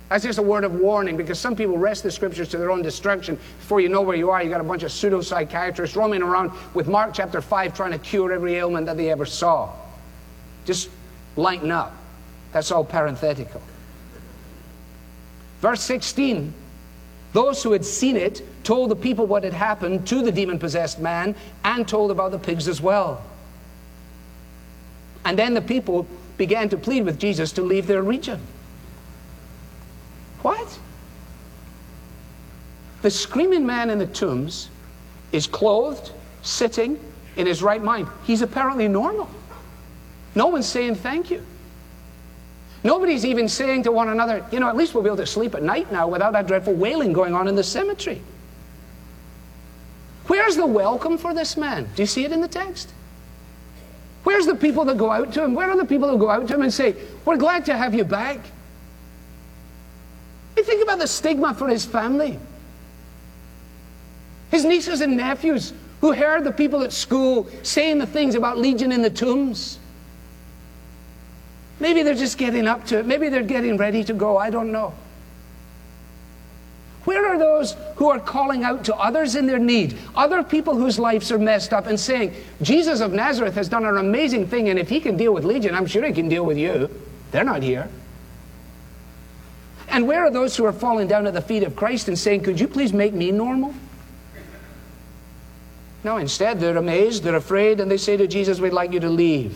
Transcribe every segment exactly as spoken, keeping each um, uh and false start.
That's just a word of warning, because some people wrest the Scriptures to their own destruction. Before you know where you are, you got a bunch of pseudo-psychiatrists roaming around with Mark chapter five trying to cure every ailment that they ever saw. Just lighten up. That's all parenthetical. Verse sixteen, those who had seen it told the people what had happened to the demon-possessed man, and told about the pigs as well. And then the people began to plead with Jesus to leave their region. What? The screaming man in the tombs is clothed, sitting in his right mind. He's apparently normal. No one's saying thank you. Nobody's even saying to one another, you know, at least we'll be able to sleep at night now without that dreadful wailing going on in the cemetery. Where's the welcome for this man? Do you see it in the text? Where's the people that go out to him? Where are the people that go out to him and say, we're glad to have you back? You think about the stigma for his family. His nieces and nephews who heard the people at school saying the things about Legion in the tombs. Maybe they're just getting up to it. Maybe they're getting ready to go. I don't know. Where are those who are calling out to others in their need? Other people whose lives are messed up and saying, Jesus of Nazareth has done an amazing thing, and if he can deal with Legion, I'm sure he can deal with you. They're not here. And where are those who are falling down at the feet of Christ and saying, could you please make me normal? No, instead they're amazed, they're afraid, and they say to Jesus, we'd like you to leave.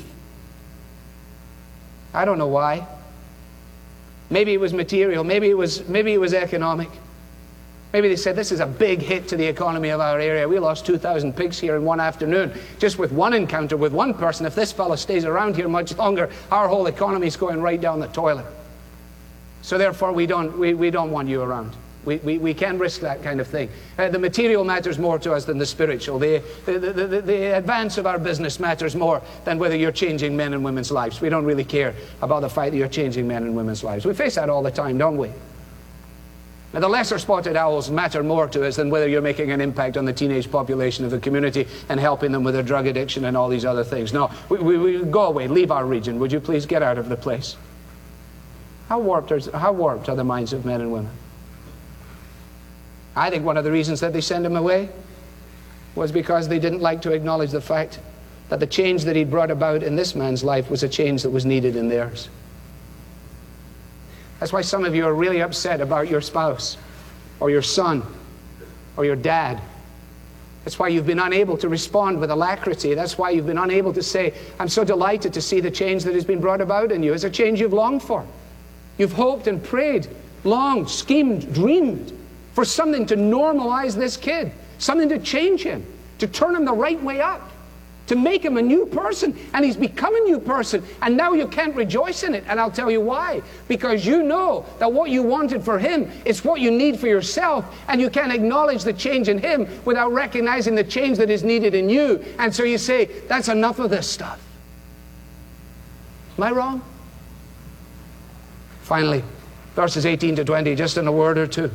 I don't know why. Maybe it was material, maybe it was, maybe it was economic. Maybe they said, this is a big hit to the economy of our area. We lost two thousand pigs here in one afternoon, just with one encounter with one person. If this fellow stays around here much longer, our whole economy is going right down the toilet. So therefore, we don't, we, we don't want you around. We, we, we can't risk that kind of thing. Uh, the material matters more to us than the spiritual. The, the, the, the, the advance of our business matters more than whether you're changing men and women's lives. We don't really care about the fact that you're changing men and women's lives. We face that all the time, don't we? Now, the lesser spotted owls matter more to us than whether you're making an impact on the teenage population of the community and helping them with their drug addiction and all these other things. No, we, we, we go away, leave our region. Would you please get out of the place? How warped are, how warped are the minds of men and women? I think one of the reasons that they sent him away was because they didn't like to acknowledge the fact that the change that he brought about in this man's life was a change that was needed in theirs. That's why some of you are really upset about your spouse or your son or your dad. That's why you've been unable to respond with alacrity. That's why you've been unable to say, I'm so delighted to see the change that has been brought about in you. It's a change you've longed for. You've hoped and prayed, longed, schemed, dreamed for something to normalize this kid, something to change him, to turn him the right way up, to make him a new person. And he's become a new person, and now you can't rejoice in it. And I'll tell you why. Because you know that what you wanted for him is what you need for yourself, and you can't acknowledge the change in him without recognizing the change that is needed in you. And so you say, that's enough of this stuff. Am I wrong? Finally, verses eighteen to twenty, just in a word or two.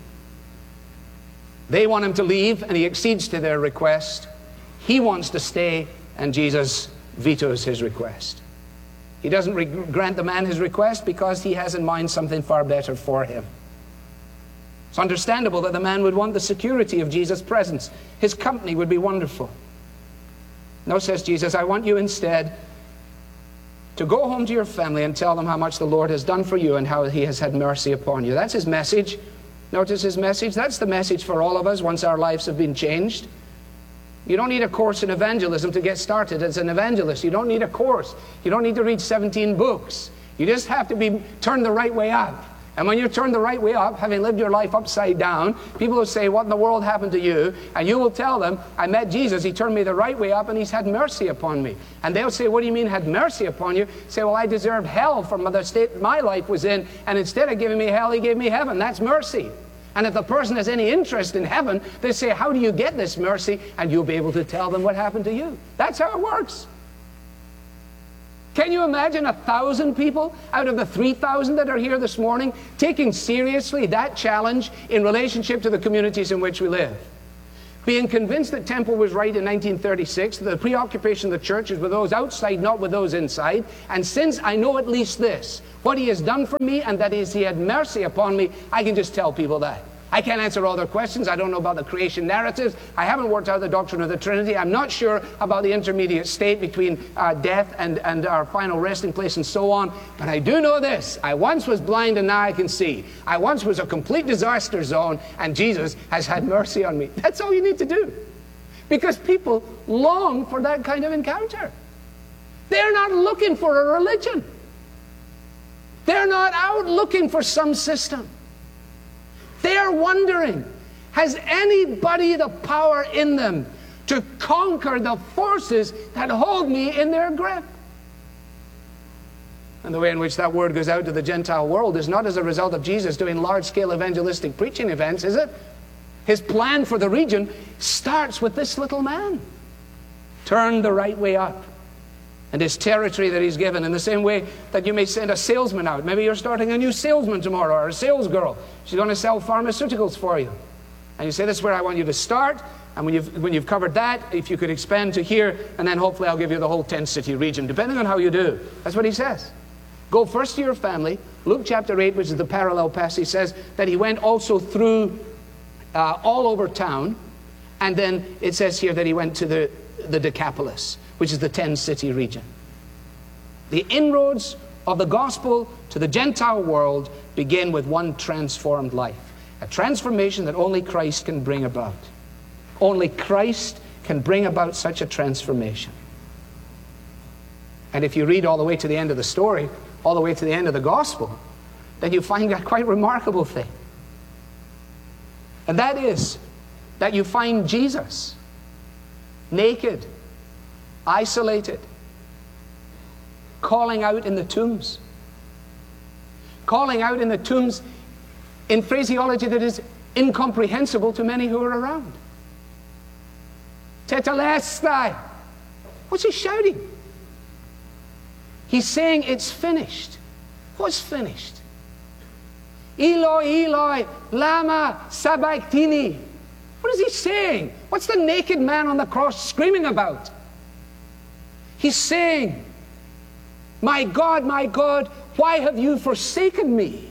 They want him to leave, and he accedes to their request. He wants to stay, and Jesus vetoes his request. He doesn't re- grant the man his request because he has in mind something far better for him. It's understandable that the man would want the security of Jesus' presence. His company would be wonderful. No, says Jesus, I want you instead to go home to your family and tell them how much the Lord has done for you and how he has had mercy upon you. That's his message. Notice his message. That's the message for all of us once our lives have been changed. You don't need a course in evangelism to get started as an evangelist. You don't need a course. You don't need to read seventeen books. You just have to be turned the right way up. And when you're turned the right way up, having lived your life upside down, people will say, what in the world happened to you? And you will tell them, I met Jesus, he turned me the right way up, and he's had mercy upon me. And they'll say, what do you mean had mercy upon you? Say, well, I deserved hell from the state my life was in, and instead of giving me hell, he gave me heaven. That's mercy. And if the person has any interest in heaven, they say, how do you get this mercy? And you'll be able to tell them what happened to you. That's how it works. Can you imagine a thousand people out of the three thousand that are here this morning taking seriously that challenge in relationship to the communities in which we live? being convinced that Temple was right in nineteen thirty-six, the preoccupation of the church is with those outside, not with those inside. And since I know at least this, what he has done for me, and that is he had mercy upon me, I can just tell people that. I can't answer all their questions. I don't know about the creation narratives. I haven't worked out the doctrine of the Trinity. I'm not sure about the intermediate state between uh, death and, and our final resting place and so on. But I do know this. I once was blind and now I can see. I once was a complete disaster zone and Jesus has had mercy on me. That's all you need to do. Because people long for that kind of encounter. They're not looking for a religion. They're not out looking for some system. They're wondering, has anybody the power in them to conquer the forces that hold me in their grip? And the way in which that word goes out to the Gentile world is not as a result of Jesus doing large-scale evangelistic preaching events, is it? His plan for the region starts with this little man. Turn the right way up. And his territory that he's given, in the same way that you may send a salesman out. Maybe you're starting a new salesman tomorrow, or a sales girl. She's going to sell pharmaceuticals for you. And you say, this is where I want you to start. And when you've, when you've covered that, if you could expand to here, and then hopefully I'll give you the whole ten-city region, depending on how you do. That's what he says. Go first to your family. Luke chapter eight, which is the parallel passage, says that he went also through uh, all over town. And then it says here that he went to the, the Decapolis, which is the ten-city region. The inroads of the gospel to the Gentile world begin with one transformed life. A transformation that only Christ can bring about. Only Christ can bring about such a transformation. And if you read all the way to the end of the story, all the way to the end of the gospel, then you find a quite remarkable thing. And that is that you find Jesus naked, isolated, calling out in the tombs. Calling out in the tombs in phraseology that is incomprehensible to many who are around. Tetelestai. What's he shouting? He's saying it's finished. What's finished? Eloi, Eloi, lama sabachthani. What is he saying? What's the naked man on the cross screaming about? He's saying, my God, my God, why have you forsaken me?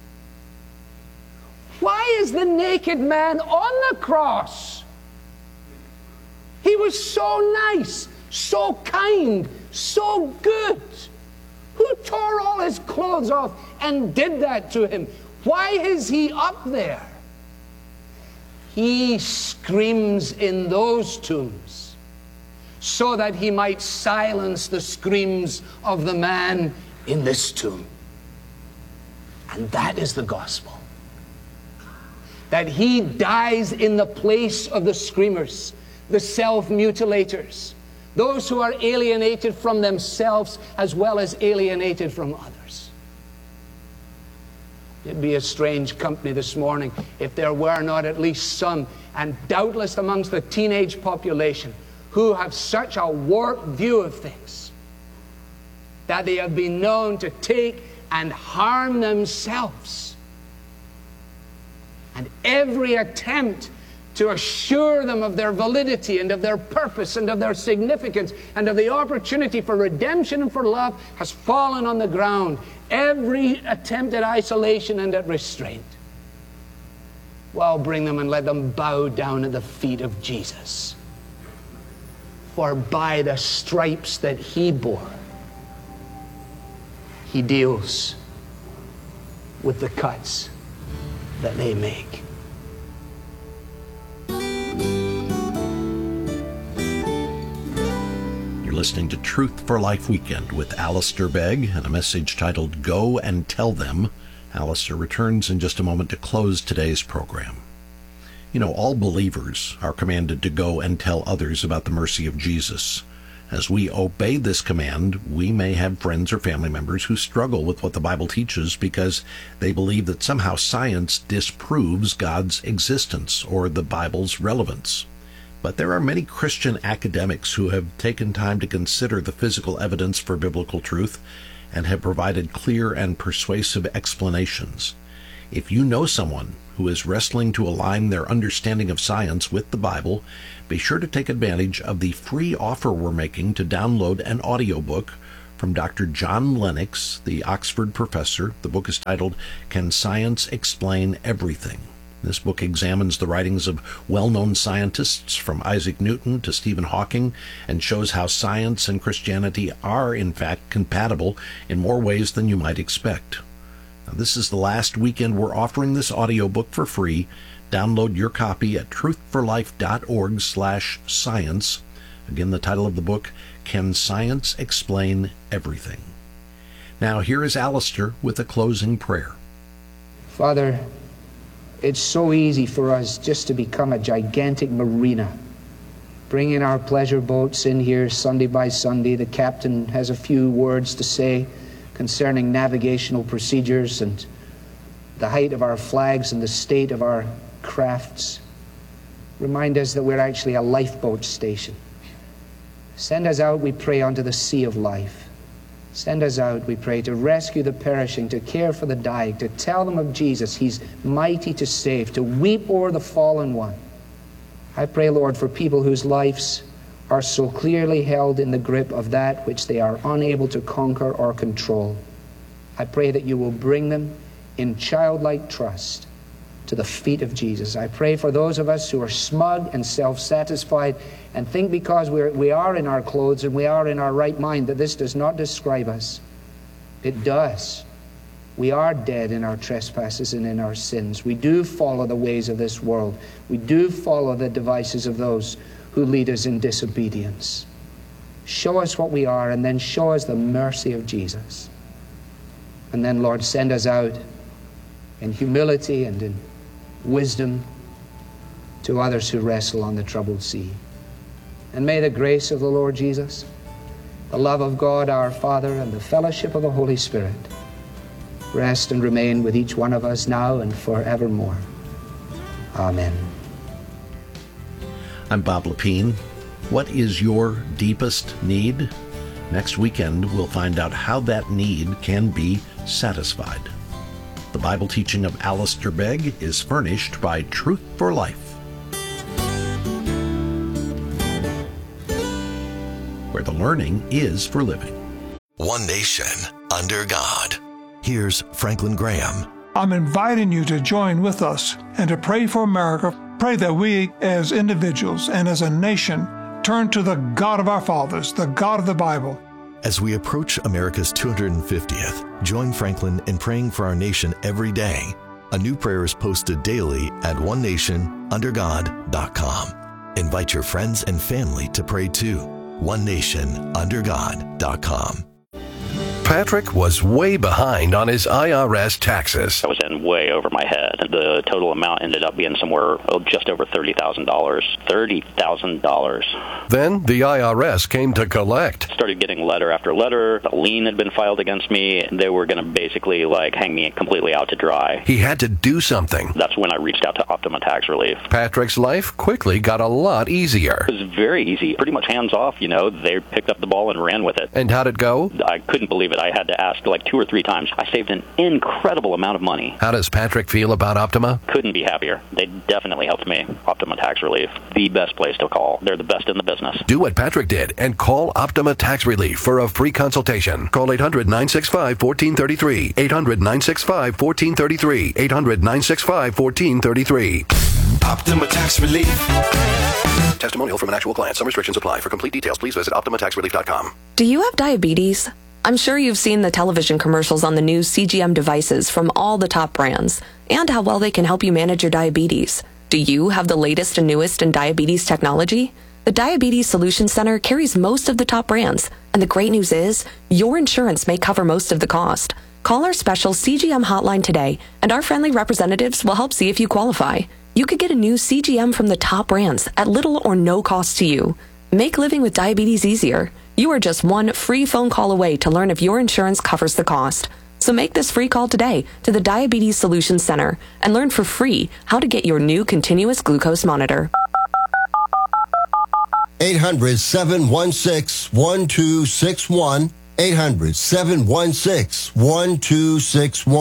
Why is the naked man on the cross? He was so nice, so kind, so good. Who tore all his clothes off and did that to him? Why is he up there? He screams in those tombs so that he might silence the screams of the man in this tomb. And that is the gospel. That he dies in the place of the screamers, the self-mutilators, those who are alienated from themselves as well as alienated from others. It'd be a strange company this morning if there were not at least some, and doubtless amongst the teenage population, who have such a warped view of things that they have been known to take and harm themselves. And every attempt to assure them of their validity and of their purpose and of their significance and of the opportunity for redemption and for love has fallen on the ground. Every attempt at isolation and at restraint. Well, bring them and let them bow down at the feet of Jesus. For by the stripes that he bore, he deals with the cuts that they make. You're listening to Truth for Life Weekend with Alistair Begg and a message titled Go and Tell Them. Alistair returns in just a moment to close today's program. You know, all believers are commanded to go and tell others about the mercy of Jesus. As we obey this command, we may have friends or family members who struggle with what the Bible teaches because they believe that somehow science disproves God's existence or the Bible's relevance. But there are many Christian academics who have taken time to consider the physical evidence for biblical truth and have provided clear and persuasive explanations. If you know someone who is wrestling to align their understanding of science with the Bible, be sure to take advantage of the free offer we're making to download an audiobook from Doctor John Lennox, the Oxford professor. The book is titled, Can Science Explain Everything? This book examines the writings of well-known scientists from Isaac Newton to Stephen Hawking and shows how science and Christianity are, in fact, compatible in more ways than you might expect. Now, this is the last weekend we're offering this audiobook for free. Download your copy at truthforlife.org slash science. Again, the title of the book, Can Science Explain Everything? Now, here is Alistair with a closing prayer. Father, it's so easy for us just to become a gigantic marina, bringing our pleasure boats in here Sunday by Sunday. The captain has a few words to say concerning navigational procedures and the height of our flags and the state of our crafts. Remind us that we're actually a lifeboat station. Send us out, we pray, onto the sea of life. Send us out, we pray, to rescue the perishing, to care for the dying, to tell them of Jesus. He's mighty to save, to weep o'er the fallen one. I pray, Lord, for people whose lives are so clearly held in the grip of that which they are unable to conquer or control. I pray that you will bring them in childlike trust to the feet of Jesus. I pray for those of us who are smug and self-satisfied and think because we're, we are in our clothes and we are in our right mind that this does not describe us. It does. We are dead in our trespasses and in our sins. We do follow the ways of this world. We do follow the devices of those who lead us in disobedience. Show us what we are, and then show us the mercy of Jesus. And then, Lord, send us out in humility and in wisdom to others who wrestle on the troubled sea. And may the grace of the Lord Jesus, the love of God our Father, and the fellowship of the Holy Spirit rest and remain with each one of us now and forevermore. Amen. I'm Bob Lepine. What is your deepest need? Next weekend, we'll find out how that need can be satisfied. The Bible teaching of Alistair Begg is furnished by Truth for Life, where the learning is for living. One nation under God. Here's Franklin Graham. I'm inviting you to join with us and to pray for America. Pray that we as individuals and as a nation turn to the God of our fathers, the God of the Bible. As we approach America's two hundred fiftieth, join Franklin in praying for our nation every day. A new prayer is posted daily at one nation under god dot com. Invite your friends and family to pray too. one nation under god dot com. Patrick was way behind on his I R S taxes. I was in way over my head. The total amount ended up being somewhere oh, just over thirty thousand dollars. thirty thousand dollars. Then the I R S came to collect. Started getting letter after letter. A lien had been filed against me. They were going to basically like hang me completely out to dry. He had to do something. That's when I reached out to Optima Tax Relief. Patrick's life quickly got a lot easier. It was very easy. Pretty much hands off, you know. They picked up the ball and ran with it. And how'd it go? I couldn't believe it. I had to ask like two or three times. I saved an incredible amount of money. How does Patrick feel about Optima? Couldn't be happier. They definitely helped me. Optima Tax Relief, the best place to call. They're the best in the business. Do what Patrick did and call Optima Tax Relief for a free consultation. Call eight hundred, nine six five, one four three three. eight hundred, nine six five, one four three three. eight hundred, nine six five, one four three three. Optima Tax Relief. Testimonial from an actual client. Some restrictions apply. For complete details, please visit optima tax relief dot com. Do you have diabetes? I'm sure you've seen the television commercials on the new C G M devices from all the top brands and how well they can help you manage your diabetes. Do you have the latest and newest in diabetes technology? The Diabetes Solutions Center carries most of the top brands, and the great news is your insurance may cover most of the cost. Call our special C G M hotline today, and our friendly representatives will help see if you qualify. You could get a new C G M from the top brands at little or no cost to you. Make living with diabetes easier. You are just one free phone call away to learn if your insurance covers the cost. So make this free call today to the Diabetes Solutions Center and learn for free how to get your new continuous glucose monitor. eight hundred, seven one six, one two six one. eight hundred, seven one six, one two six one.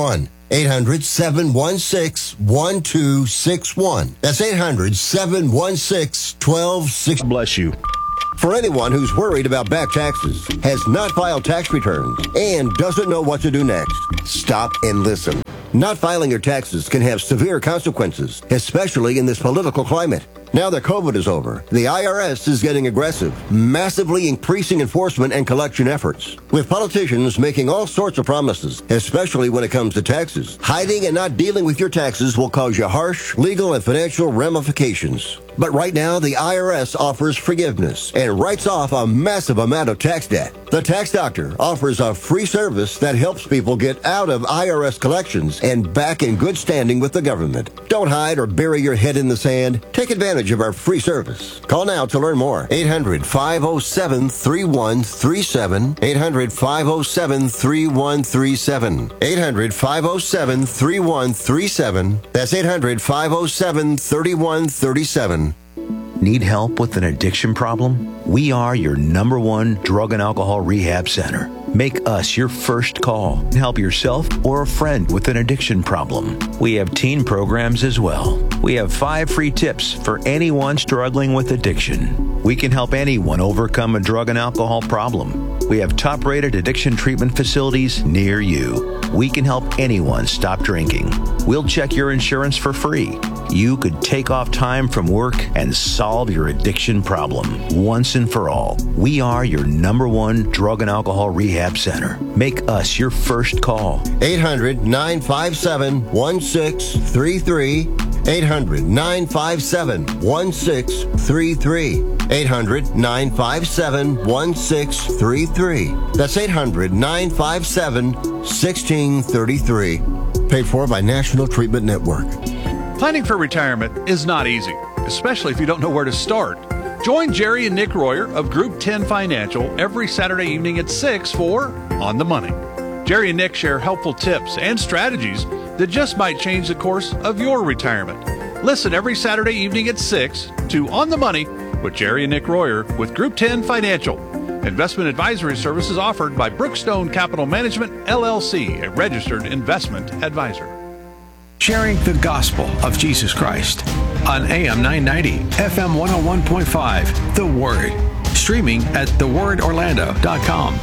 eight hundred, seven one six, one two six one. That's eight hundred, seven one six, one two six one. Bless you. For anyone who's worried about back taxes, has not filed tax returns, and doesn't know what to do next, stop and listen. Not filing your taxes can have severe consequences, especially in this political climate. Now that COVID is over, the I R S is getting aggressive, massively increasing enforcement and collection efforts, with politicians making all sorts of promises, especially when it comes to taxes. Hiding and not dealing with your taxes will cause you harsh legal and financial ramifications. But right now, the I R S offers forgiveness and writes off a massive amount of tax debt. The Tax Doctor offers a free service that helps people get out of I R S collections and back in good standing with the government. Don't hide or bury your head in the sand. Take advantage of our free service. Call now to learn more. eight hundred, five oh seven, three one three seven. eight hundred, five oh seven, three one three seven. eight hundred, five oh seven, three one three seven. That's eight hundred, five oh seven, three one three seven. Need help with an addiction problem? We are your number one drug and alcohol rehab center. Make us your first call. Help yourself or a friend with an addiction problem. We have teen programs as well. We have five free tips for anyone struggling with addiction. We can help anyone overcome a drug and alcohol problem. We have top-rated addiction treatment facilities near you. We can help anyone stop drinking. We'll check your insurance for free. You could take off time from work and solve your addiction problem once and for all. We are your number one drug and alcohol rehab center. Make us your first call. eight hundred, nine five seven, one six three three. eight hundred, nine five seven, one six three three. eight hundred, nine five seven, one six three three. That's eight hundred, nine five seven, one six three three. Paid for by National Treatment Network. Planning for retirement is not easy, especially if you don't know where to start. Join Jerry and Nick Royer of Group ten Financial every Saturday evening at six for On the Money. Jerry and Nick share helpful tips and strategies that just might change the course of your retirement. Listen every Saturday evening at six to On the Money with Jerry and Nick Royer with Group ten Financial. Investment advisory services offered by Brookstone Capital Management, L L C, a registered investment advisor. Sharing the gospel of Jesus Christ on A M nine ninety, F M one oh one point five, The Word. Streaming at the word orlando dot com.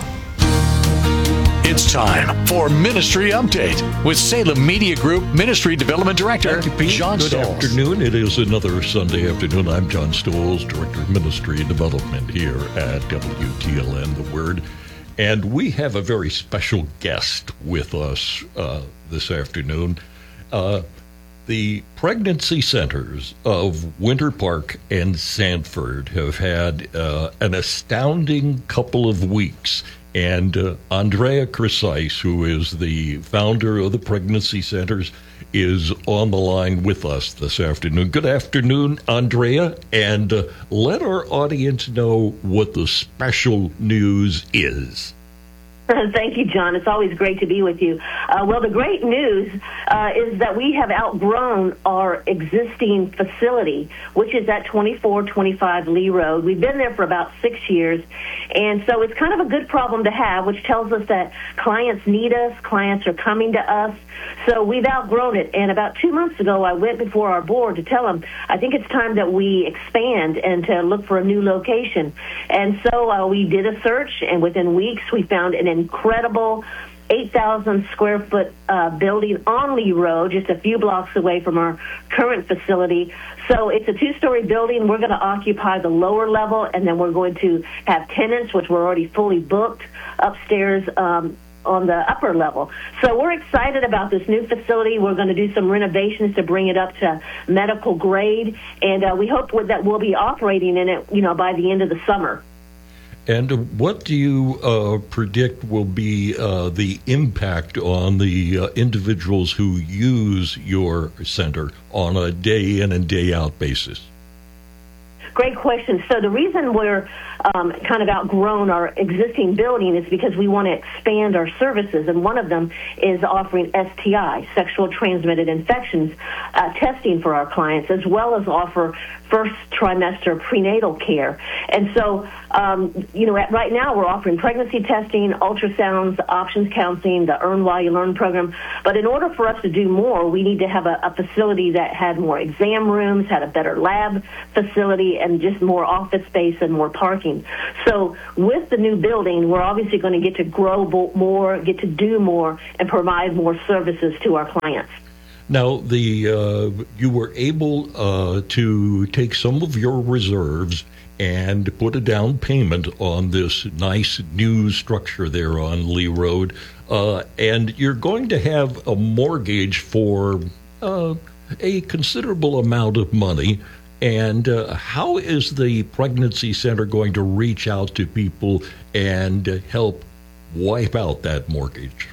It's time for Ministry Update with Salem Media Group Ministry Development Director, John Good Stolz. afternoon. It is another Sunday afternoon. I'm John Stolz, Director of Ministry Development here at W T L N, The Word. And we have a very special guest with us uh, this afternoon. Uh, the pregnancy centers of Winter Park and Sanford have had uh, an astounding couple of weeks. And uh, Andrea Crecise, who is the founder of the pregnancy centers, is on the line with us this afternoon. Good afternoon, Andrea, and uh, let our audience know what the special news is. Thank you, John. It's always great to be with you. Uh, well, the great news uh, is that we have outgrown our existing facility, which is at twenty-four twenty-five Lee Road. We've been there for about six years, and so it's kind of a good problem to have, which tells us that clients need us, clients are coming to us. So we've outgrown it, and about two months ago, I went before our board to tell them, I think it's time that we expand and to look for a new location. And so uh, we did a search, and within weeks, we found an incredible eight thousand square foot uh, building on Lee Road, just a few blocks away from our current facility. So it's a two-story building. We're going to occupy the lower level, and then we're going to have tenants, which we're already fully booked, upstairs um, on the upper level. So we're excited about this new facility. We're going to do some renovations to bring it up to medical grade, and uh, we hope that we'll be operating in it, you know, by the end of the summer. And what do you uh, predict will be uh, the impact on the uh, individuals who use your center on a day in and day out basis? Great question. So the reason we're um, kind of outgrown our existing building is because we want to expand our services, and one of them is offering S T I, sexual transmitted infections, uh, testing for our clients, as well as offer first trimester prenatal care. And so, um, you know, at, right now we're offering pregnancy testing, ultrasounds, options counseling, the Earn While You Learn program. But in order for us to do more, we need to have a, a facility that had more exam rooms, had a better lab facility, and just more office space and more parking. So with the new building, we're obviously going to get to grow more, get to do more, and provide more services to our clients. Now, the uh, you were able uh, to take some of your reserves and put a down payment on this nice new structure there on Lee Road, uh, and you're going to have a mortgage for uh, a considerable amount of money. And uh, how is the Pregnancy Center going to reach out to people and uh, help wipe out that mortgage?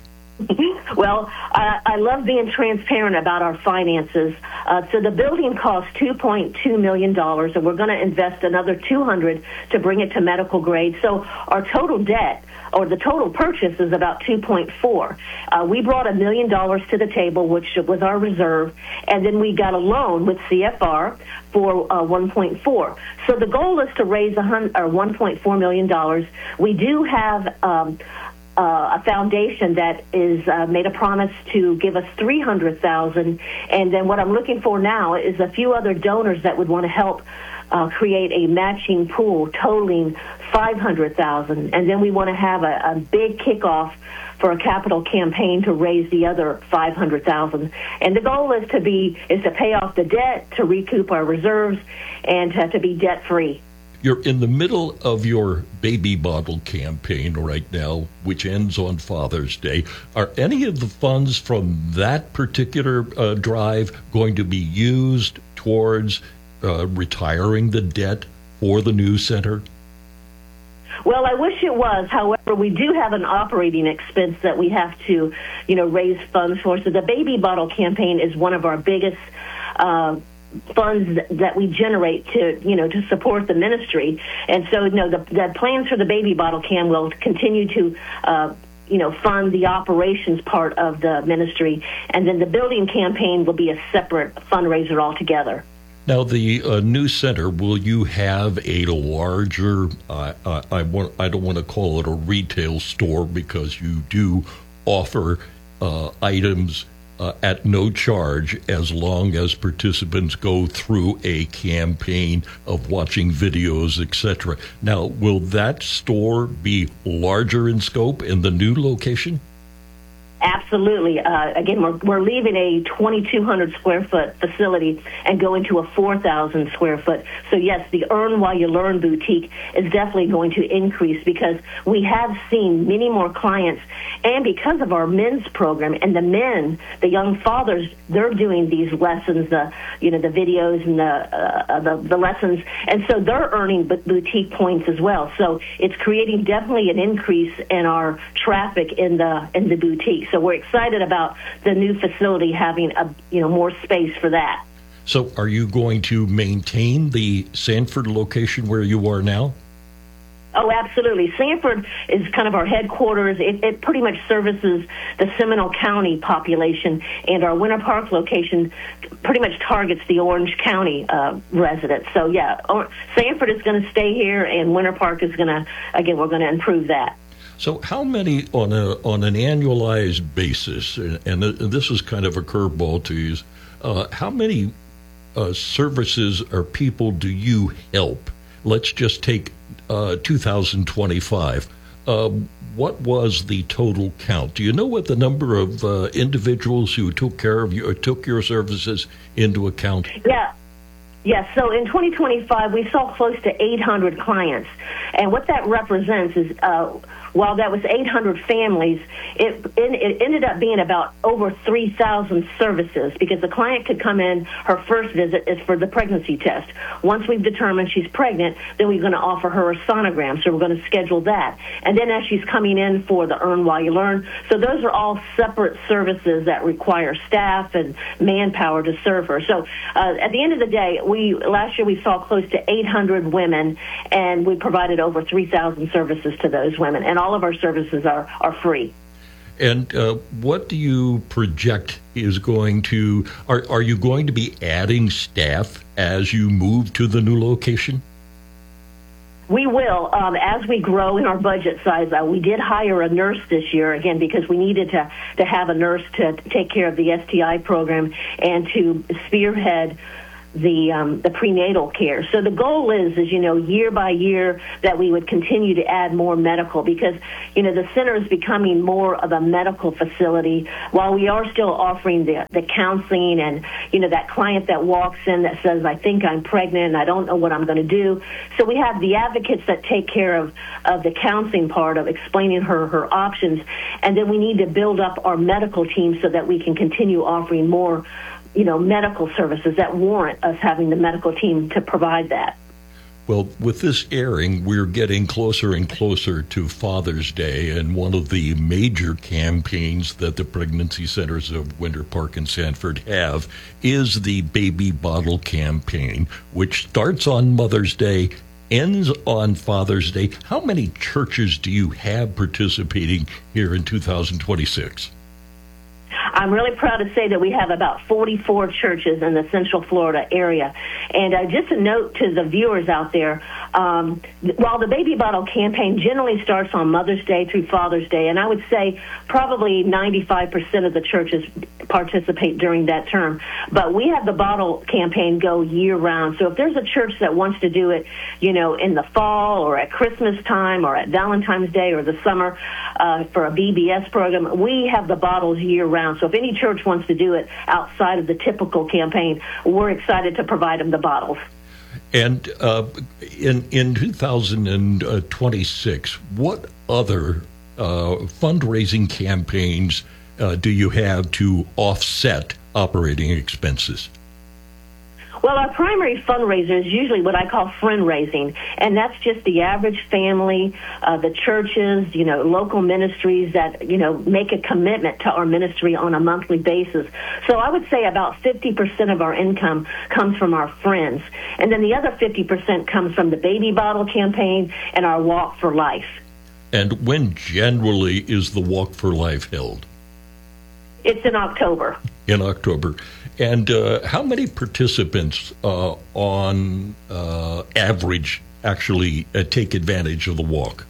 Well, I, I love being transparent about our finances. Uh, so the building costs two point two million dollars, and we're going to invest another two hundred dollars to bring it to medical grade. So our total debt, or the total purchase, is about two point four. Uh, we brought a million dollars to the table, which was our reserve, and then we got a loan with C F R for uh, one point four. So the goal is to raise a hundred, or one point four million dollars. We do have um, Uh, a foundation that is uh, made a promise to give us three hundred thousand dollars, and then what I'm looking for now is a few other donors that would want to help uh, create a matching pool totaling five hundred thousand dollars, and then we want to have a, a big kickoff for a capital campaign to raise the other five hundred thousand dollars. And the goal is to be is to pay off the debt, to recoup our reserves, and to, to be debt free. You're in the middle of your baby bottle campaign right now, which ends on Father's Day. Are any of the funds from that particular uh, drive going to be used towards uh, retiring the debt for the new center? Well, I wish it was. However, we do have an operating expense that we have to, you know, raise funds for. So the baby bottle campaign is one of our biggest uh funds that we generate to, you know, to support the ministry. And so, you know, the, the plans for the baby bottle can will continue to, uh, you know, fund the operations part of the ministry. And then the building campaign will be a separate fundraiser altogether. Now, the uh, new center, will you have a larger, uh, I, I, want, I don't want to call it a retail store, because you do offer uh, items Uh, at no charge as long as participants go through a campaign of watching videos, et cetera. Now, will that store be larger in scope in the new location? Absolutely. Uh, again, we're, we're leaving a twenty-two hundred square foot facility and going to a four thousand square foot. So, yes, the Earn While You Learn boutique is definitely going to increase, because we have seen many more clients, and because of our men's program and the men, the young fathers, they're doing these lessons, the you know the videos and the uh, the, the lessons, and so they're earning boutique points as well. So it's creating definitely an increase in our traffic in the in the boutique. So we're excited about the new facility having a you know more space for that. So are you going to maintain the Sanford location where you are now? Oh, absolutely. Sanford is kind of our headquarters. It, it pretty much services the Seminole County population, and our Winter Park location pretty much targets the Orange County uh, residents. So, yeah, or, Sanford is going to stay here, and Winter Park is going to, again, we're going to improve that. So how many, on a on an annualized basis, and this is kind of a curveball to use, uh, how many uh, services or people do you help? Let's just take uh, two thousand twenty-five. Uh, what was the total count? Do you know what the number of uh, individuals who took care of you or took your services into account? Yeah. Yes, so in twenty twenty-five, we saw close to eight hundred clients. And what that represents is uh, while that was eight hundred families, it, it ended up being about over three thousand services, because the client could come in, her first visit is for the pregnancy test. Once we've determined she's pregnant, then we're going to offer her a sonogram, so we're going to schedule that. And then as she's coming in for the Earn While You Learn, so those are all separate services that require staff and manpower to serve her. So uh, at the end of the day, we last year we saw close to eight hundred women, and we provided over three thousand services to those women, and all of our services are, are free. And uh, what do you project is going to, are, are you going to be adding staff as you move to the new location? We will. Um, as we grow in our budget size, uh, we did hire a nurse this year, again, because we needed to, to have a nurse to take care of the S T I program and to spearhead the um, the prenatal care. So the goal is, is, you know, year by year that we would continue to add more medical, because, you know, the center is becoming more of a medical facility, while we are still offering the, the counseling and, you know, that client that walks in that says, I think I'm pregnant and I don't know what I'm going to do. So we have the advocates that take care of, of the counseling part of explaining her her options, and then we need to build up our medical team so that we can continue offering more, you know, medical services that warrant us having the medical team to provide that. Well, with this airing, we're getting closer and closer to Father's Day, and one of the major campaigns that the pregnancy centers of Winter Park and Sanford have is the Baby Bottle campaign, which starts on Mother's Day, ends on Father's Day. How many churches do you have participating here in two thousand twenty-six? I'm really proud to say that we have about forty-four churches in the Central Florida area. And uh, just a note to the viewers out there, um, while the Baby Bottle campaign generally starts on Mother's Day through Father's Day, and I would say probably ninety-five percent of the churches participate during that term, but we have the bottle campaign go year-round. So if there's a church that wants to do it, you know, in the fall or at Christmas time or at Valentine's Day or the summer uh, for a B B S program, we have the bottles year-round. So if any church wants to do it outside of the typical campaign, we're excited to provide them the bottles. And uh, in in two thousand twenty-six, what other uh, fundraising campaigns uh, do you have to offset operating expenses? Well, our primary fundraiser is usually what I call friend raising, and that's just the average family, uh, the churches, you know, local ministries that, you know, make a commitment to our ministry on a monthly basis. So I would say about fifty percent of our income comes from our friends, and then the other fifty percent comes from the Baby Bottle campaign and our Walk for Life. And when generally is the Walk for Life held? It's in October. In October. And uh, how many participants uh, on uh, average actually uh, take advantage of the walk?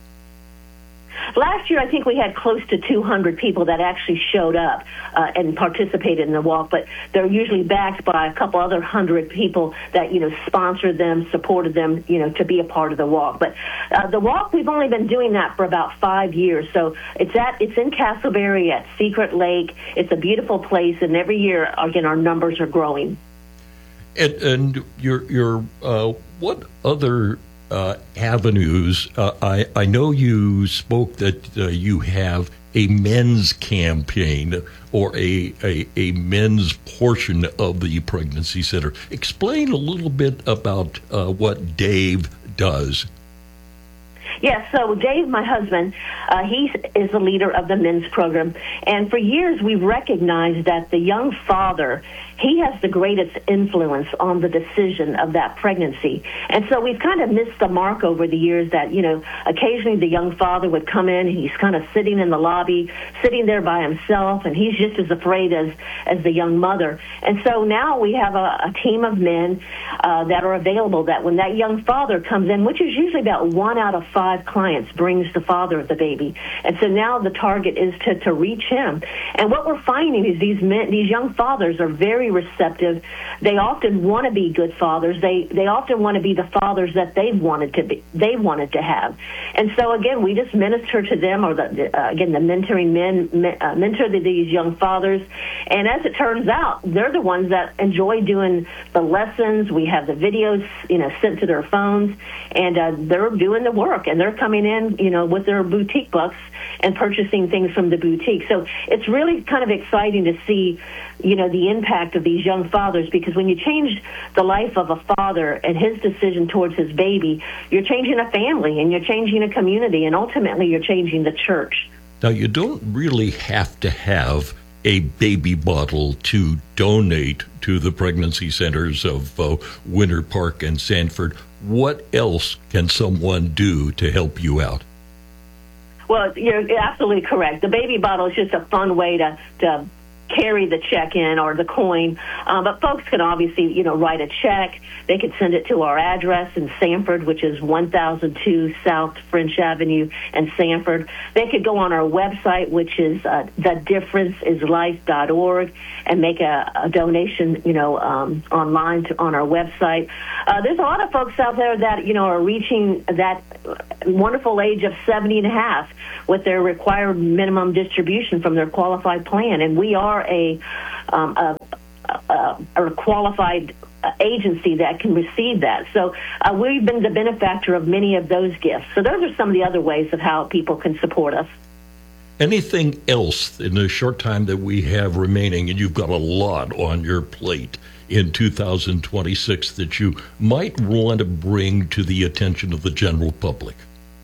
Last year, I think we had close to two hundred people that actually showed up uh, and participated in the walk, but they're usually backed by a couple other hundred people that, you know, sponsored them, supported them, you know, to be a part of the walk. But uh, the walk, we've only been doing that for about five years. So it's at it's in Castleberry at Secret Lake. It's a beautiful place, and every year, again, our numbers are growing. And, and your your uh, what other Uh, avenues. Uh, I, I know you spoke that uh, you have a men's campaign or a, a, a men's portion of the pregnancy center. Explain a little bit about uh, what Dave does. Yes, so Dave, my husband, uh, he is the leader of the men's program. And for years, we've recognized that the young father, he has the greatest influence on the decision of that pregnancy. And so we've kind of missed the mark over the years that, you know, occasionally the young father would come in, he's kind of sitting in the lobby, sitting there by himself, and he's just as afraid as, as the young mother. And so now we have a, a team of men uh, that are available that when that young father comes in, which is usually about one out of five clients brings the father of the baby. And so now the target is to, to reach him. And what we're finding is these men, these young fathers are very receptive. They often want to be good fathers. They they often want to be the fathers that they've wanted to be. They wanted to have. And so again, we just minister to them, or the, uh, again, the mentoring men me, uh, mentor to these young fathers. And as it turns out, they're the ones that enjoy doing the lessons. We have the videos, you know, sent to their phones, and uh, they're doing the work, and they're coming in, you know, with their boutique bucks and purchasing things from the boutique. So it's really kind of exciting to see, you know, the impact of these young fathers, because when you change the life of a father and his decision towards his baby, you're changing a family and you're changing a community, and ultimately you're changing the church. Now, you don't really have to have a baby bottle to donate to the pregnancy centers of uh, Winter Park and Sanford. What else can someone do to help you out? Well, you're absolutely correct. The baby bottle is just a fun way to, to carry the check in or the coin. Um, but folks can obviously, you know, write a check. They could send it to our address in Sanford, which is one thousand two South French Avenue in Sanford. They could go on our website, which is uh, the difference is life dot org, and make a, a donation, you know, um, online to, on our website. Uh, there's a lot of folks out there that, you know, are reaching that wonderful age of seventy and a half with their required minimum distribution from their qualified plan. And we are a, um, a, a, a qualified agency that can receive that. So uh, we've been the benefactor of many of those gifts. So those are some of the other ways of how people can support us. Anything else in the short time that we have remaining, and you've got a lot on your plate in two thousand twenty-six, that you might want to bring to the attention of the general public?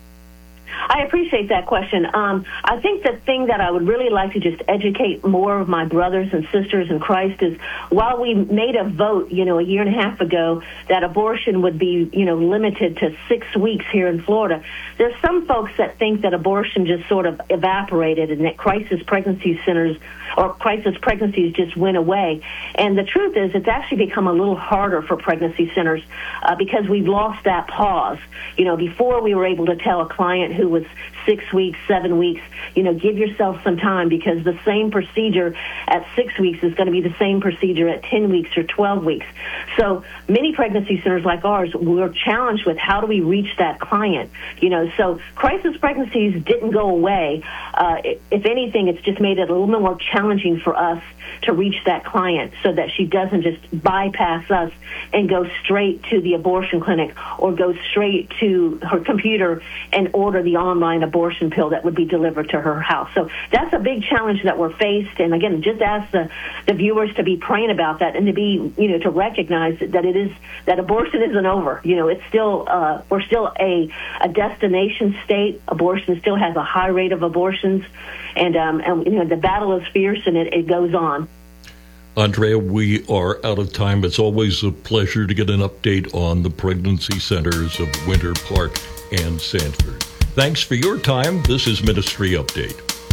I appreciate that question. Um, I think the thing that I would really like to just educate more of my brothers and sisters in Christ is, while we made a vote, you know, a year and a half ago that abortion would be, you know, limited to six weeks here in Florida, there's some folks that think that abortion just sort of evaporated and that crisis pregnancy centers or crisis pregnancies just went away. And the truth is, it's actually become a little harder for pregnancy centers uh, because we've lost that pause. You know, before we were able to tell a client who was six weeks, seven weeks, you know, give yourself some time, because the same procedure at six weeks is going to be the same procedure at ten weeks or twelve weeks. So many pregnancy centers like ours, we're challenged with how do we reach that client, you know. So crisis pregnancies didn't go away. Uh, if anything, it's just made it a little bit more challenging for us to reach that client so that she doesn't just bypass us and go straight to the abortion clinic or go straight to her computer and order the online abortion pill that would be delivered to her house. So that's a big challenge that we're faced. And again, just ask the, the viewers to be praying about that and to be, you know, to recognize that it is, that abortion isn't over. You know, it's still, uh, we're still a, a destination state. Abortion still has a high rate of abortions. And, um, and you know, the battle is fierce, and it, it goes on. Andrea, we are out of time. It's always a pleasure to get an update on the pregnancy centers of Winter Park and Sanford. Thanks for your time. This is Ministry Update.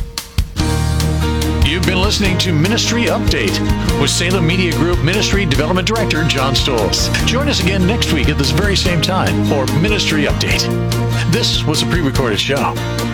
You've been listening to Ministry Update with Salem Media Group Ministry Development Director John Stolz. Join us again next week at this very same time for Ministry Update. This was a pre-recorded show.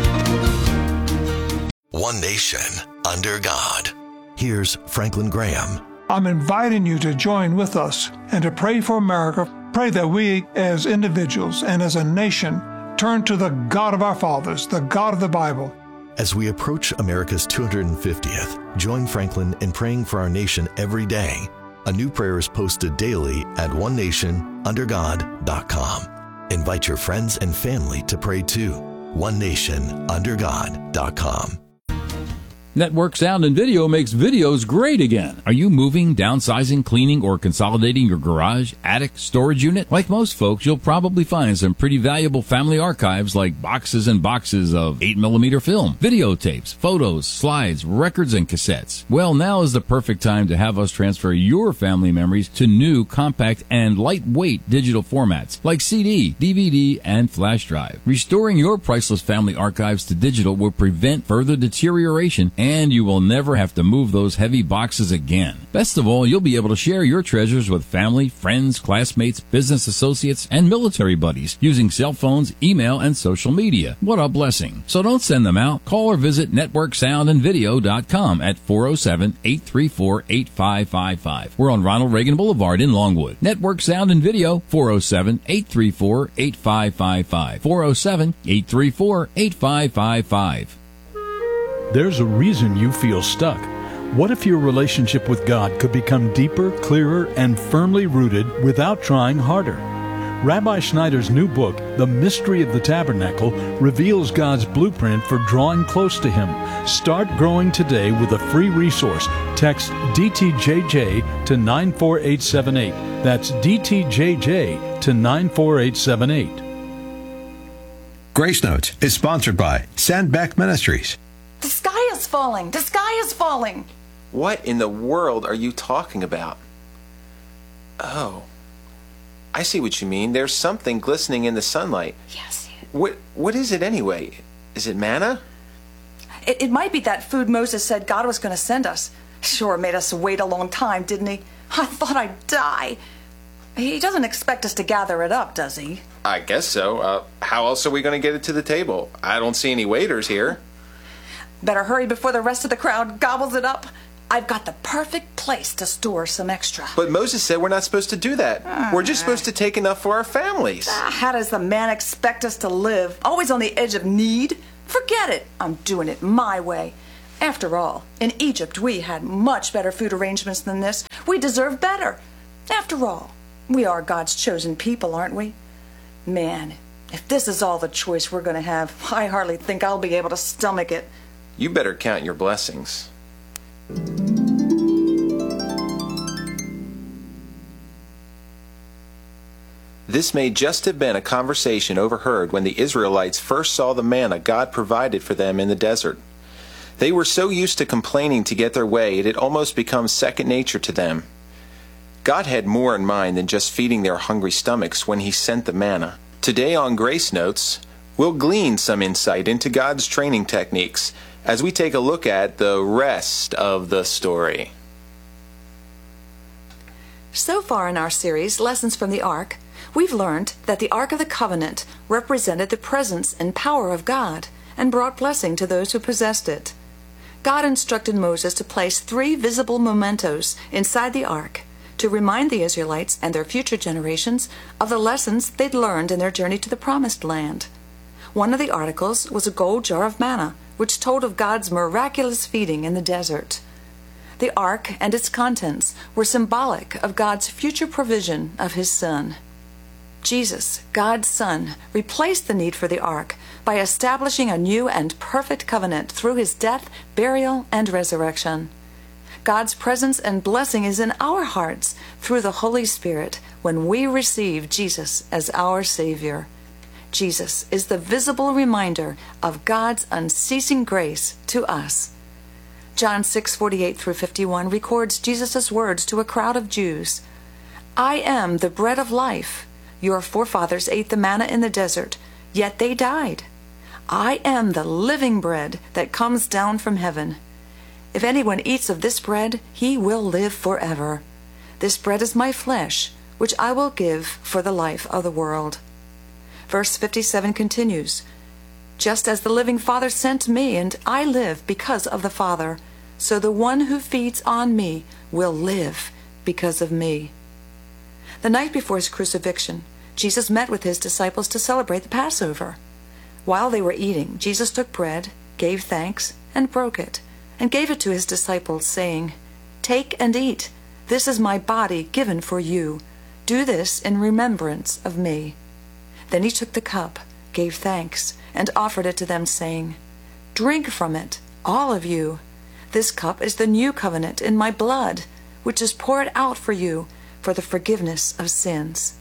One nation under God. Here's Franklin Graham. I'm inviting you to join with us and to pray for America. Pray that we as individuals and as a nation turn to the God of our fathers, the God of the Bible. As we approach America's two hundred fiftieth, join Franklin in praying for our nation every day. A new prayer is posted daily at one nation under god dot com. Invite your friends and family to pray too. one nation under god dot com. Network Sound and Video makes videos great again. Are you moving, downsizing, cleaning, or consolidating your garage, attic, storage unit? Like most folks, you'll probably find some pretty valuable family archives like boxes and boxes of eight millimeter film, videotapes, photos, slides, records, and cassettes. Well, now is the perfect time to have us transfer your family memories to new, compact, and lightweight digital formats like C D, D V D, and flash drive. Restoring your priceless family archives to digital will prevent further deterioration and you will never have to move those heavy boxes again. Best of all, you'll be able to share your treasures with family, friends, classmates, business associates, and military buddies using cell phones, email, and social media. What a blessing. So don't send them out. Call or visit network sound and video dot com at four oh seven, eight three four, eight five five five. We're on Ronald Reagan Boulevard in Longwood. Network Sound and Video, four oh seven, eight three four, eight five five five. four oh seven, eight three four, eight five five five. There's a reason you feel stuck. What if your relationship with God could become deeper, clearer, and firmly rooted without trying harder? Rabbi Schneider's new book, The Mystery of the Tabernacle, reveals God's blueprint for drawing close to Him. Start growing today with a free resource. Text D T J J to nine four eight seven eight. That's D T J J to nine four eight seven eight. Grace Notes is sponsored by Sandbeck Ministries. The sky is falling! The sky is falling! What in the world are you talking about? Oh, I see what you mean. There's something glistening in the sunlight. Yes. What What is it anyway? Is it manna? It, it might be that food Moses said God was going to send us. Sure made us wait a long time, didn't he? I thought I'd die. He doesn't expect us to gather it up, does he? I guess so. Uh, how else are we going to get it to the table? I don't see any waiters here. Better hurry before the rest of the crowd gobbles it up. I've got the perfect place to store some extra. But Moses said we're not supposed to do that. Uh, we're just supposed to take enough for our families. Uh, how does the man expect us to live? Always on the edge of need? Forget it. I'm doing it my way. After all, in Egypt we had much better food arrangements than this. We deserve better. After all, we are God's chosen people, aren't we? Man, if this is all the choice we're going to have, I hardly think I'll be able to stomach it. You better count your blessings. This may just have been a conversation overheard when the Israelites first saw the manna God provided for them in the desert. They were so used to complaining to get their way, it had almost become second nature to them. God had more in mind than just feeding their hungry stomachs when He sent the manna. Today on Grace Notes, we'll glean some insight into God's training techniques as we take a look at the rest of the story. So far in our series, Lessons from the Ark, we've learned that the Ark of the Covenant represented the presence and power of God and brought blessing to those who possessed it. God instructed Moses to place three visible mementos inside the Ark to remind the Israelites and their future generations of the lessons they'd learned in their journey to the Promised Land. One of the articles was a gold jar of manna, which told of God's miraculous feeding in the desert. The ark and its contents were symbolic of God's future provision of His Son. Jesus, God's Son, replaced the need for the ark by establishing a new and perfect covenant through His death, burial, and resurrection. God's presence and blessing is in our hearts through the Holy Spirit when we receive Jesus as our Savior. Jesus is the visible reminder of God's unceasing grace to us. John six forty-eight through fifty-one records Jesus' words to a crowd of Jews. I am the bread of life. Your forefathers ate the manna in the desert, yet they died. I am the living bread that comes down from heaven. If anyone eats of this bread, he will live forever. This bread is my flesh, which I will give for the life of the world. Verse fifty-seven continues, just as the living Father sent me, and I live because of the Father, so the one who feeds on me will live because of me. The night before His crucifixion, Jesus met with His disciples to celebrate the Passover. While they were eating, Jesus took bread, gave thanks, and broke it, and gave it to His disciples, saying, Take and eat. This is my body given for you. Do this in remembrance of me. Then He took the cup, gave thanks, and offered it to them, saying, Drink from it, all of you. This cup is the new covenant in my blood, which is poured out for you for the forgiveness of sins.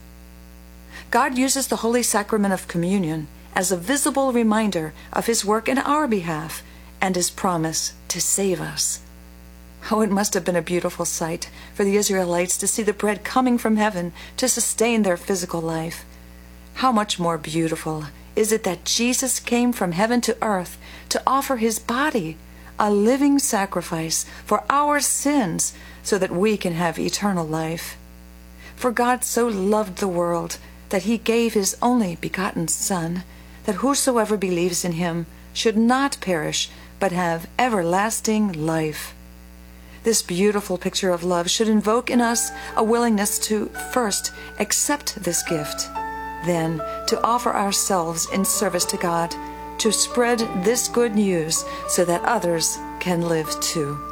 God uses the Holy Sacrament of Communion as a visible reminder of His work in our behalf and His promise to save us. Oh, it must have been a beautiful sight for the Israelites to see the bread coming from heaven to sustain their physical life. How much more beautiful is it that Jesus came from heaven to earth to offer His body, a living sacrifice for our sins so that we can have eternal life. For God so loved the world that he gave his only begotten Son, that whosoever believes in him should not perish, but have everlasting life. This beautiful picture of love should invoke in us a willingness to first accept this gift, then to offer ourselves in service to God, to spread this good news so that others can live too.